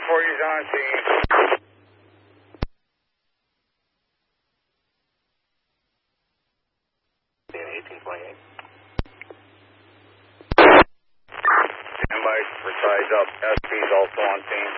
440's on scene. 1828. Stand by for size up. SP's also on scene.